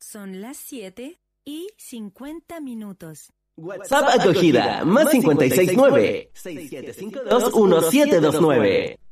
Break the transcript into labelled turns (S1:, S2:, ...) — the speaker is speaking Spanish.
S1: Son las 7:50.
S2: WhatsApp acogida, +569 6752 1729.